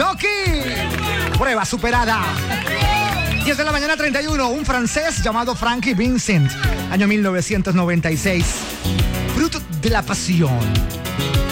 Loki. Prueba superada. 10 de la mañana 31, un francés llamado Frankie Vincent, año 1996. Fruto de la pasión.